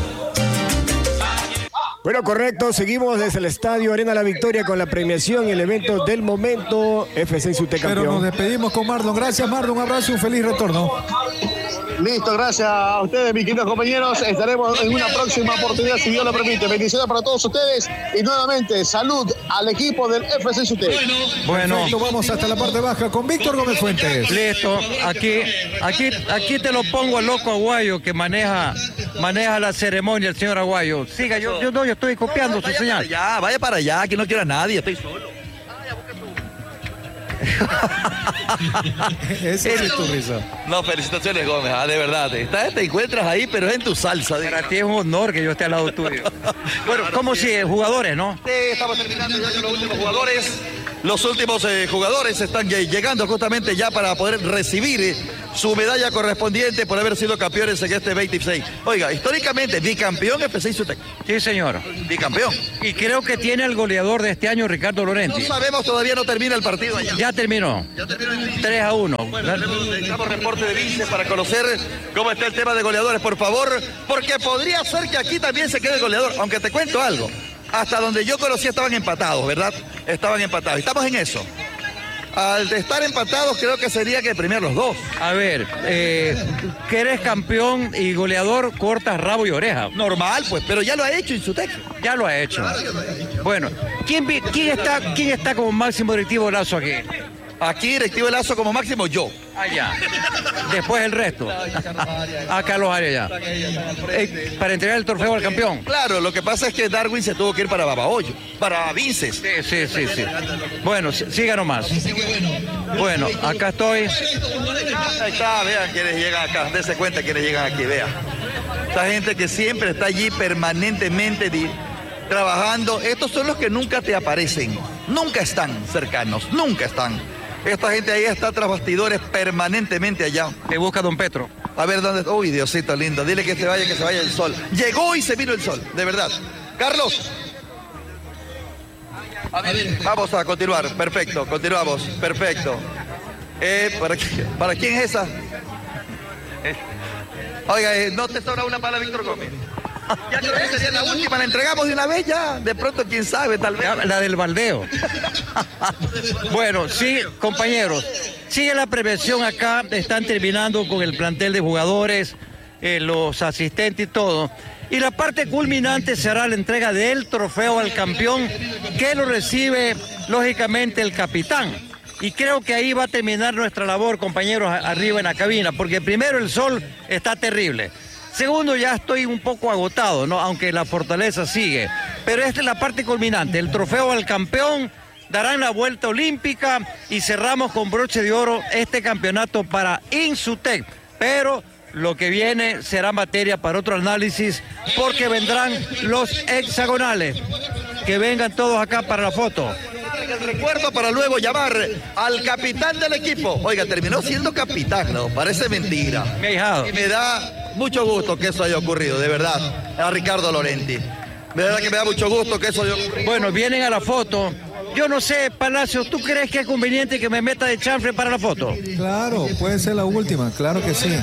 Bueno, correcto, seguimos desde el Estadio Arena La Victoria con la premiación y el evento del momento, F C Insutec campeón. Pero nos despedimos con Marlon. Gracias, Marlon, un abrazo y un feliz retorno. Listo, gracias a ustedes, mis queridos compañeros. Estaremos en una próxima oportunidad, si Dios lo permite. Bendiciones para todos ustedes y nuevamente salud al equipo del F C Insutec. Bueno, perfecto, vamos hasta la parte baja con Víctor Gómez Fuentes. Listo, aquí, aquí, aquí te lo pongo al loco Aguayo que maneja, maneja la ceremonia, el señor Aguayo. Siga, yo, yo no, yo estoy copiando su señal. Ya, vaya para allá, que no quiera a nadie, estoy solo. Ese es tu risa. No, felicitaciones, Gómez, ah, de verdad. Estás, te encuentras ahí, pero es en tu salsa. Para ti es un honor que yo esté al lado tuyo. Bueno, ¿cómo sigue? Jugadores, ¿no? Sí, estamos terminando ya con los últimos jugadores. Los últimos eh, jugadores están llegando justamente ya para poder recibir eh, su medalla correspondiente por haber sido campeones en este veintiséis. Oiga, históricamente, bicampeón F C Insutec. Sí, señor. Bicampeón. Y creo que tiene el goleador de este año, Ricardo Lorenti. No sabemos, todavía no termina el partido allá. Ya terminó. Ya terminó el tres a uno. Bueno, necesitamos reporte de Vince para conocer cómo está el tema de goleadores, por favor, porque podría ser que aquí también se quede el goleador, aunque te cuento algo. Hasta donde yo conocí estaban empatados, ¿verdad? Estaban empatados. Estamos en eso. Al estar empatados creo que sería que premiar los dos. A ver, eh, que eres campeón y goleador, cortas rabo y oreja. Normal, pues, pero ya lo ha hecho Insutec. Ya lo ha hecho. Bueno, ¿quién, quién, está, ¿quién está como máximo directivo de Lazo aquí? Aquí, directivo de Lazo como máximo, yo. Allá. Después el resto. A Carlos Arias ya. Eh, para entregar el trofeo al campeón. Claro, lo que pasa es que Darwin se tuvo que ir para Babahoyo, para Vinces. Sí, sí, sí, sí. Bueno, siga nomás. Bueno, acá estoy. Ahí está, vean quienes llegan acá. Dense cuenta quienes llegan aquí, vean. Esta gente que siempre está allí permanentemente trabajando. Estos son los que nunca te aparecen. Nunca están cercanos, nunca están. Esta gente ahí está tras bastidores permanentemente allá. Te busca don Petro. A ver dónde está. Uy, Diosito lindo. Dile que se vaya, que se vaya el sol. Llegó y se vino el sol, de verdad. Carlos. A ver, vamos a continuar. Perfecto, continuamos. Perfecto. Eh, ¿para, ¿Para quién es esa? Eh. Oiga, eh, ¿no te sobra una para Víctor Gómez? Ya creo que sería la última, la entregamos de una vez ya. De pronto, quién sabe, tal vez. La del baldeo. Bueno, sí, compañeros. Sigue la prevención acá. Están terminando con el plantel de jugadores, eh, los asistentes y todo. Y la parte culminante será la entrega del trofeo al campeón, que lo recibe, lógicamente, el capitán. Y creo que ahí va a terminar nuestra labor, compañeros, arriba en la cabina, porque primero el sol está terrible. Segundo, ya estoy un poco agotado, ¿no? Aunque la fortaleza sigue. Pero esta es la parte culminante. El trofeo al campeón, darán la vuelta olímpica y cerramos con broche de oro este campeonato para Insutec. Pero lo que viene será materia para otro análisis, porque vendrán los hexagonales. Que vengan todos acá para la foto. El recuerdo para luego llamar al capitán del equipo. Oiga, terminó siendo capitán, ¿no? Parece mentira. Mi ahijado. Y me da mucho gusto que eso haya ocurrido, de verdad, a Ricardo Lorenti. De verdad que me da mucho gusto que eso haya ocurrido. Bueno, vienen a la foto. Yo no sé, Palacio, ¿tú crees que es conveniente que me meta de chanfle para la foto? Claro, puede ser la última, claro que sí.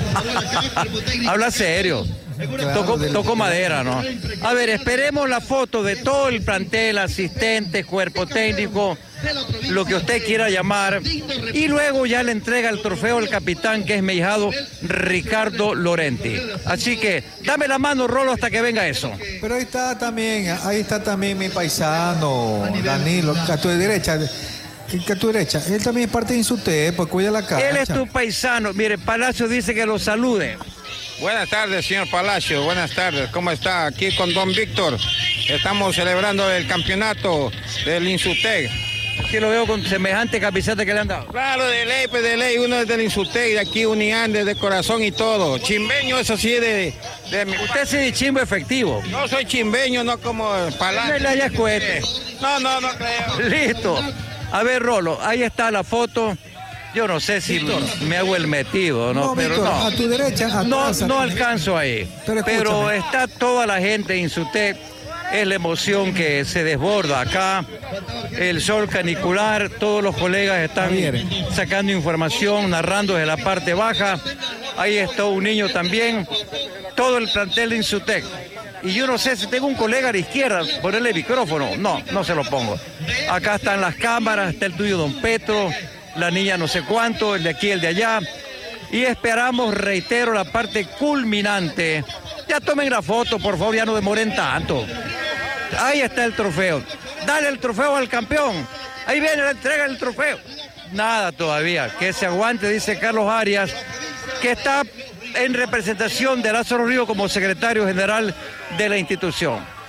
Habla serio. Claro, toco, del... toco madera, ¿no? A ver, esperemos la foto de todo el plantel, asistentes, cuerpo técnico, lo que usted quiera llamar, y luego ya le entrega el trofeo al capitán, que es mi ahijado Ricardo Lorenti. Así que dame la mano, Rolo, hasta que venga eso. Pero ahí está también, ahí está también mi paisano, Danilo, a tu derecha. Que a tu derecha, él también es parte de Insutec, pues cuida la cancha. Él es tu paisano. Mire, Palacio dice que lo salude. Buenas tardes, señor Palacio, buenas tardes, ¿cómo está? Aquí con don Víctor, estamos celebrando el campeonato del Insutec. Aquí lo veo con semejante camiseta que le han dado. Claro, de ley, pues de ley, uno es del Insutec, de aquí Uniande, de corazón y todo. Chimbeño, eso sí, de... de mi... Usted sí es chimbo efectivo. No soy chimbeño, no como Palacio. No le hayas cohete. No, no, no creo. Listo. A ver, Rolo, ahí está la foto. Yo no sé si Víctor, me hago el metido, ¿no? No, pero Víctor, no. a tu derecha, a no, atrás, no a alcanzo ahí. Pero, pero está toda la gente en Insutec. Es la emoción que se desborda acá. El sol canicular, todos los colegas están sacando información, narrando desde la parte baja. Ahí está un niño también. Todo el plantel de Insutec. Y yo no sé si tengo un colega a la izquierda, ponerle el micrófono. No, no se lo pongo. Acá están las cámaras, está el tuyo, don Petro, la niña no sé cuánto, el de aquí, el de allá. Y esperamos, reitero, la parte culminante. Ya tomen la foto, por favor, ya no demoren tanto. Ahí está el trofeo. Dale el trofeo al campeón. Ahí viene la entrega del trofeo. Nada todavía. Que se aguante, dice Carlos Arias, que está en representación de Lázaro Río como secretario general de la institución.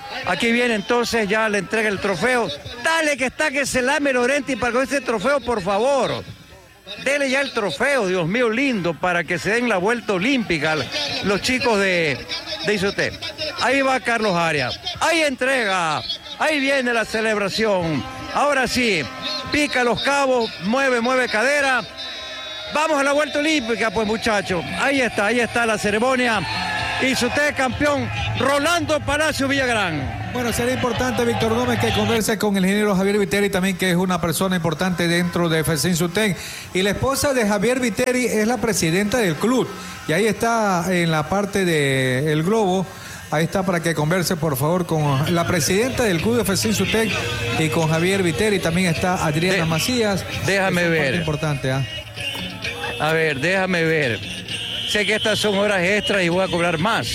Aquí viene entonces ya le entrega el trofeo. Dale que está que se lame Lorenti para con ese trofeo, por favor. Dele ya el trofeo, Dios mío lindo, para que se den la vuelta olímpica los chicos de, de Insutec. Ahí va Carlos Arias. Ahí entrega. Ahí viene la celebración. Ahora sí, pica los cabos, mueve, mueve cadera. Vamos a la vuelta olímpica, pues muchachos. Ahí está, ahí está la ceremonia. Insutec campeón, Rolando Palacio Villagrán. Bueno, sería importante, Víctor Gómez, que converse con el ingeniero Javier Viteri también, que es una persona importante dentro de F C Insutec. Y la esposa de Javier Viteri es la presidenta del club. Y ahí está en la parte del globo. Ahí está para que converse, por favor, con la presidenta del club de F C Insutec y con Javier Viteri. También está Adriana de, Macías. Déjame ver. Importante, ¿eh? A ver, déjame ver. Sé que estas son horas extras y voy a cobrar más.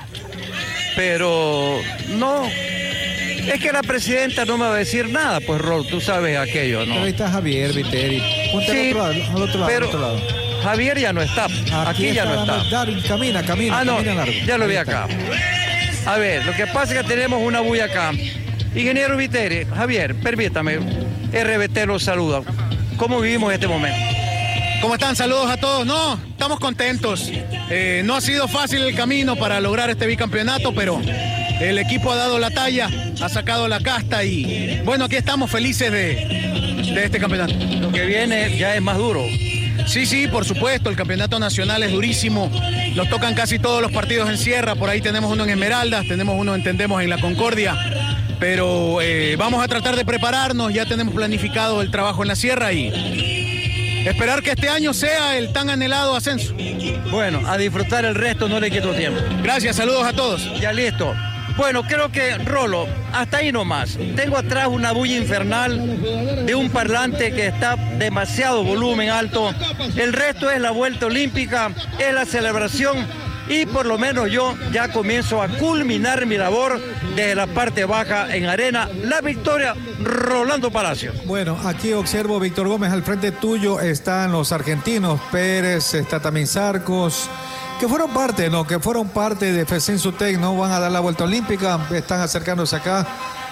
Pero no. Es que la presidenta no me va a decir nada, pues Rol, tú sabes aquello, ¿no? Pero ahí está Javier Viteri. Ponte sí, al otro lado, al otro lado, pero al otro lado. Javier ya no está. Aquí, Aquí ya no está. Darwin, camina, camina. Ah, no, camina largo. ya lo vi acá. A ver, lo que pasa es que tenemos una bulla acá. Ingeniero Viteri, Javier, permítame. R B T los saluda. ¿Cómo vivimos este momento? ¿Cómo están? Saludos a todos. No, estamos contentos. Eh, no ha sido fácil el camino para lograr este bicampeonato, pero el equipo ha dado la talla, ha sacado la casta y bueno, aquí estamos felices de, de este campeonato. Lo que viene ya es más duro. Sí, sí, por supuesto, el campeonato nacional es durísimo. Nos tocan casi todos los partidos en Sierra, por ahí tenemos uno en Esmeraldas, tenemos uno, entendemos, en La Concordia. Pero eh, vamos a tratar de prepararnos, ya tenemos planificado el trabajo en la Sierra y esperar que este año sea el tan anhelado ascenso. Bueno, a disfrutar el resto, no le quito tiempo. Gracias, saludos a todos. Ya listo. Bueno, creo que, Rolo, hasta ahí nomás. Tengo atrás una bulla infernal de un parlante que está demasiado volumen alto. El resto es la vuelta olímpica, es la celebración y por lo menos yo ya comienzo a culminar mi labor desde la parte baja en arena. La victoria, Rolando Palacio. Bueno, aquí observo, Víctor Gómez, al frente tuyo están los argentinos, Pérez, está también Sarcos, que fueron parte, ¿no? Que fueron parte de F C Insutec, ¿no? Van a dar la vuelta olímpica, están acercándose acá.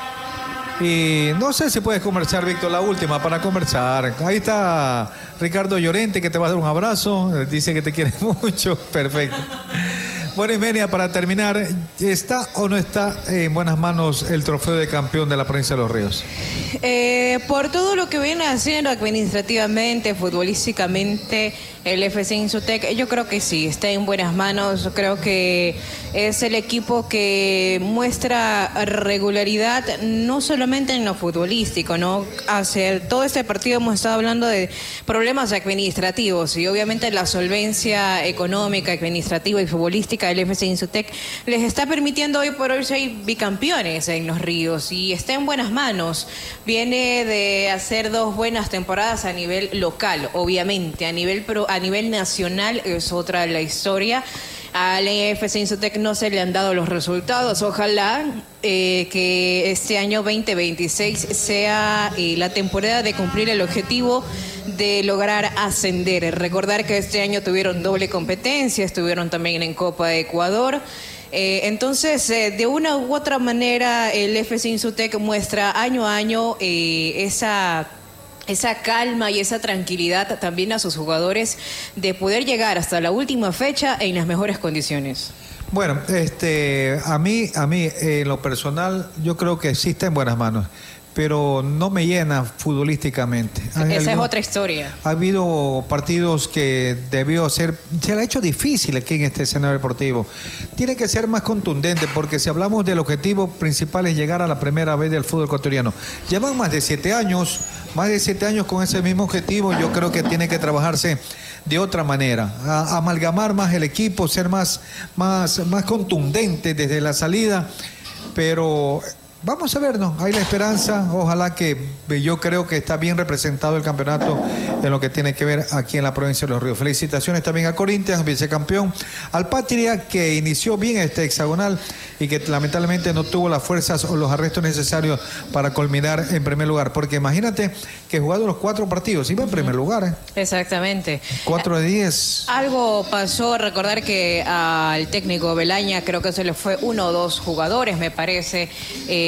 Y no sé si puedes conversar, Víctor, la última para conversar. Ahí está Ricardo Llorente, que te va a dar un abrazo, dice que te quiere mucho, perfecto. Bueno, Imenia, para terminar, ¿está o no está en buenas manos el trofeo de campeón de la provincia de Los Ríos? Eh, por todo lo que viene haciendo administrativamente, futbolísticamente, el F C Insutec, yo creo que sí, está en buenas manos. Creo que es el equipo que muestra regularidad, no solamente en lo futbolístico, ¿no? Hace todo este partido hemos estado hablando de problemas administrativos y obviamente la solvencia económica, administrativa y futbolística del F C Insutec les está permitiendo hoy por hoy ser bicampeones en Los Ríos y está en buenas manos. Viene de hacer dos buenas temporadas a nivel local, obviamente, a nivel pro, a nivel nacional es otra la historia. Al F C Insutec no se le han dado los resultados. Ojalá eh, que este año veinte veintiséis sea eh, la temporada de cumplir el objetivo de lograr ascender. Recordar que este año tuvieron doble competencia, estuvieron también en Copa de Ecuador. Eh, entonces, eh, de una u otra manera, el F C Insutec muestra año a año eh, esa... esa calma y esa tranquilidad también a sus jugadores de poder llegar hasta la última fecha en las mejores condiciones. Bueno, este, a mí, a mí, en lo personal, yo creo que sí está en buenas manos, pero no me llena futbolísticamente. Esa algún, es otra historia. Ha habido partidos que debió ser, se le ha hecho difícil aquí en este escenario deportivo. Tiene que ser más contundente, porque si hablamos del objetivo principal es llegar a la primera vez del fútbol ecuatoriano. Llevan más de siete años, más de siete años con ese mismo objetivo. Yo creo que tiene que trabajarse de otra manera, a, amalgamar más el equipo, ser más, más, más contundente desde la salida, pero Vamos a ver, ¿no? Hay la esperanza, ojalá que yo creo que está bien representado el campeonato en lo que tiene que ver aquí en la provincia de Los Ríos. Felicitaciones también a Corinthians, vicecampeón, al Patria, que inició bien este hexagonal y que lamentablemente no tuvo las fuerzas o los arrestos necesarios para culminar en primer lugar, porque imagínate que jugado los cuatro partidos, iba en primer lugar, ¿eh? Exactamente. Cuatro de diez. Algo pasó, recordar que al técnico Belaña creo que se le fue uno o dos jugadores, me parece, eh,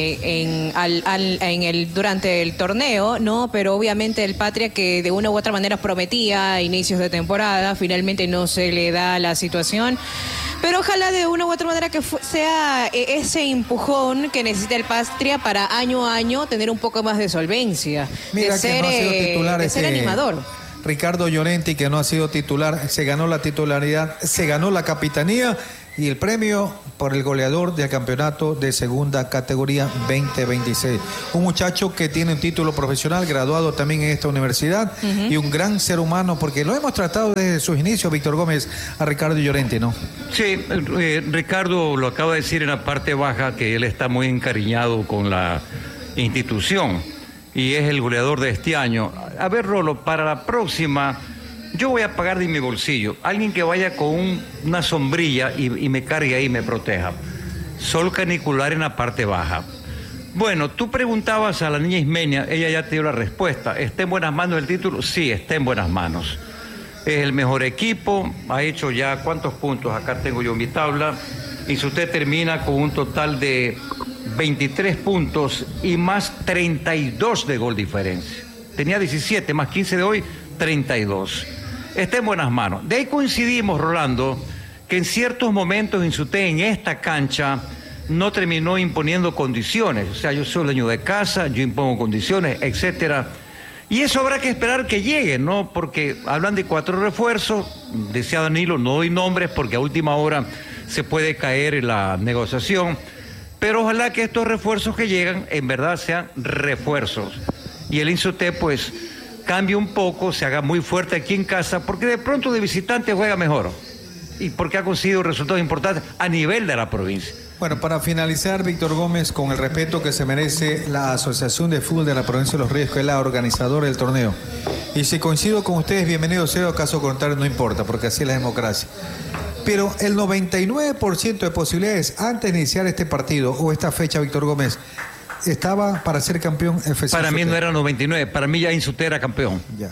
en, al, al, en el, durante el torneo, ¿no? Pero obviamente el Patria, que de una u otra manera prometía a inicios de temporada, finalmente no se le da la situación. Pero ojalá de una u otra manera que sea ese empujón que necesita el Patria para año a año tener un poco más de solvencia. Mira, de ser, que no ha sido titular de este ser animador. Ricardo Llorenti, que no ha sido titular, se ganó la titularidad, se ganó la capitanía y el premio por el goleador del campeonato de segunda categoría veinte veintiséis. Un muchacho que tiene un título profesional, graduado también en esta universidad, uh-huh. y un gran ser humano, porque lo hemos tratado desde sus inicios, Víctor Gómez, a Ricardo Llorenti, ¿no? Sí, eh, Ricardo lo acaba de decir en la parte baja, que él está muy encariñado con la institución y es el goleador de este año. A ver, Rolo, para la próxima yo voy a pagar de mi bolsillo. Alguien que vaya con un, una sombrilla y, y me cargue ahí y me proteja. Sol canicular en la parte baja. Bueno, tú preguntabas a la niña Ismenia, ella ya te dio la respuesta. ¿Está en buenas manos el título? Sí, está en buenas manos. Es el mejor equipo, ha hecho ya ¿cuántos puntos? Acá tengo yo mi tabla. Y si usted termina con un total de veintitrés puntos y más treinta y dos de gol diferencia. Tenía diecisiete, más quince de hoy, treinta y dos. Está en buenas manos. De ahí coincidimos, Rolando, que en ciertos momentos Insute en esta cancha no terminó imponiendo condiciones. O sea, yo soy dueño de casa, yo impongo condiciones, etcétera. Y eso habrá que esperar que llegue, ¿no? Porque hablan de cuatro refuerzos, decía Danilo, no doy nombres porque a última hora se puede caer en la negociación, pero ojalá que estos refuerzos que llegan en verdad sean refuerzos. Y el Insute, pues, cambie un poco, se haga muy fuerte aquí en casa, porque de pronto de visitante juega mejor. Y porque ha conseguido resultados importantes a nivel de la provincia. Bueno, para finalizar, Víctor Gómez, con el respeto que se merece la Asociación de Fútbol de la Provincia de Los Ríos, que es la organizadora del torneo. Y si coincido con ustedes, bienvenido sea, caso contrario no importa, porque así es la democracia. Pero el noventa y nueve por ciento de posibilidades antes de iniciar este partido o esta fecha, Víctor Gómez, estaba para ser campeón F C Para Insute. mí no era noventa y nueve, para mí ya Insute era campeón. Ya.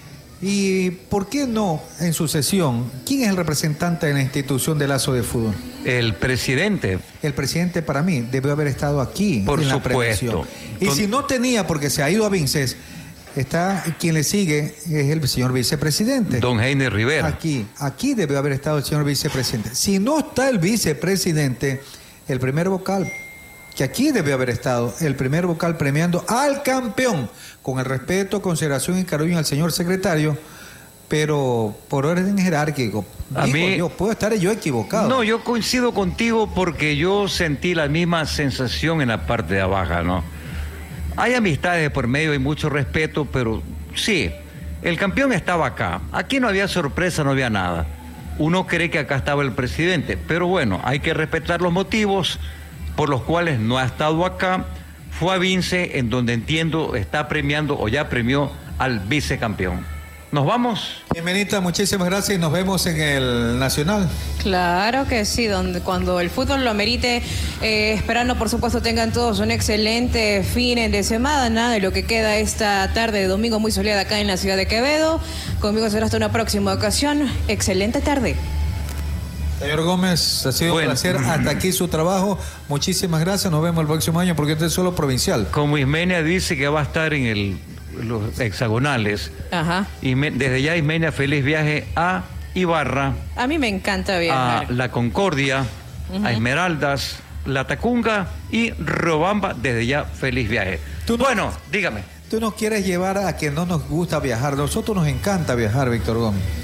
¿Y por qué no en sucesión? ¿Quién es el representante de la institución de Lazo de Fútbol? El presidente. El presidente para mí debió haber estado aquí. Por en la supuesto. premiación. Y Con... si no tenía, porque se ha ido a Vinces, está quien le sigue, es el señor vicepresidente. Don Heiner Rivera. Aquí, aquí debió haber estado el señor vicepresidente. Si no está el vicepresidente, el primer vocal, que aquí debió haber estado el primer vocal premiando al campeón, con el respeto, consideración y cariño al señor secretario, pero por orden jerárquico. A Digo, mí, yo puedo estar yo equivocado. No, yo coincido contigo porque yo sentí la misma sensación en la parte de abajo, ¿no? Hay amistades de por medio, hay mucho respeto, pero sí, el campeón estaba acá. Aquí no había sorpresa, no había nada. Uno cree que acá estaba el presidente, pero bueno, hay que respetar los motivos por los cuales no ha estado acá. Fue a Vince, en donde entiendo está premiando o ya premió al vicecampeón. ¿Nos vamos? Bienvenida, muchísimas gracias y nos vemos en el Nacional. Claro que sí, donde cuando el fútbol lo amerite, eh, esperando por supuesto tengan todos un excelente fin de semana de lo que queda esta tarde de domingo muy soleada acá en la ciudad de Quevedo. Conmigo será hasta una próxima ocasión. Excelente tarde. Señor Gómez, ha sido bueno. un placer. Hasta aquí su trabajo. Muchísimas gracias. Nos vemos el próximo año porque este es solo provincial. Como Ismenia dice que va a estar en el, los hexagonales. Ajá. Y me, desde ya, Ismenia, feliz viaje a Ibarra. A mí me encanta viajar. A La Concordia, uh-huh. a Esmeraldas, La Tacunga y Robamba. Desde ya, feliz viaje. ¿Tú no, bueno, dígame. Tú nos quieres llevar a que no nos gusta viajar. A nosotros nos encanta viajar, Víctor Gómez.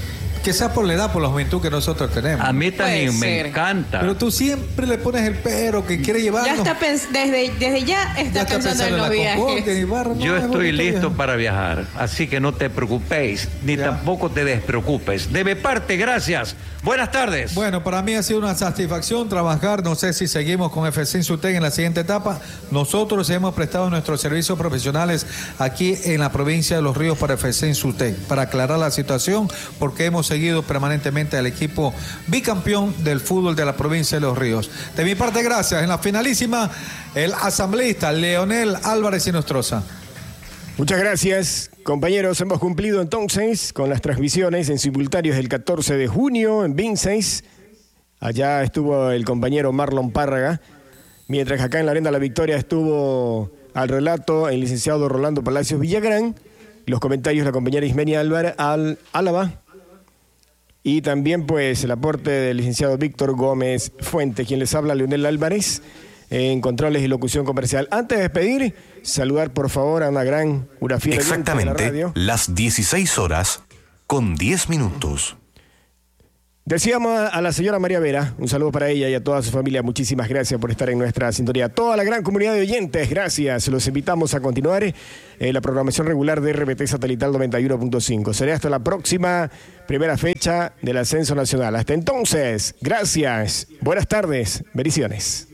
Quizás por la edad, por la juventud que nosotros tenemos. A mí también Puede me ser. encanta. Pero tú siempre le pones el pero que quiere llevarnos. Ya está pens- desde, desde ya está, Ya está pensando, pensando en en los la viajes. Concordia, en Ibarra. No, Yo es estoy bonito listo viajar. para viajar, así que no te preocupéis, ni tampoco te despreocupes. De mi parte, gracias. Buenas tardes. Bueno, para mí ha sido una satisfacción trabajar. No sé si seguimos con F C Insutec en la siguiente etapa. Nosotros hemos prestado nuestros servicios profesionales aquí en la provincia de Los Ríos para F C Insutec, para aclarar la situación, porque hemos seguido permanentemente al equipo bicampeón del fútbol de la provincia de Los Ríos. De mi parte, gracias. En la finalísima, el asambleísta Leonel Álvarez Inostroza. Muchas gracias, compañeros. Hemos cumplido entonces con las transmisiones en simultáneos del catorce de junio en Vincennes. Allá estuvo el compañero Marlon Párraga, mientras acá en la Arena La Victoria estuvo al relato el licenciado Rolando Palacios Villagrán, los comentarios la compañera Ismenia Álvarez al Álava, y también pues el aporte del licenciado Víctor Gómez Fuente, quien les habla, Leonel Álvarez, en controles y locución comercial. Antes de despedir, saludar por favor a una gran, una fiel oyente de la Exactamente radio. las dieciséis horas con diez minutos. Decíamos a la señora María Vera, un saludo para ella y a toda su familia. Muchísimas gracias por estar en nuestra sintonía. Toda la gran comunidad de oyentes, gracias. Los invitamos a continuar en la programación regular de R B T Satelital noventa y uno punto cinco. Será hasta la próxima primera fecha del Ascenso Nacional. Hasta entonces, gracias. Buenas tardes. Bendiciones.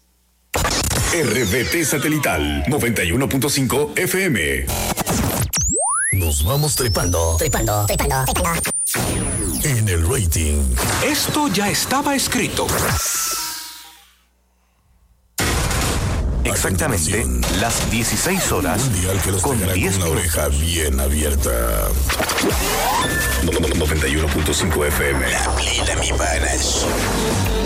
R B T Satelital noventa y uno punto cinco F M. Nos vamos trepando. Trepando, trepando, trepando. En el rating. Esto ya estaba escrito. Exactamente las dieciséis horas con diez Una minutos. oreja bien abierta. noventa y uno punto cinco F M. La plena, mi panas.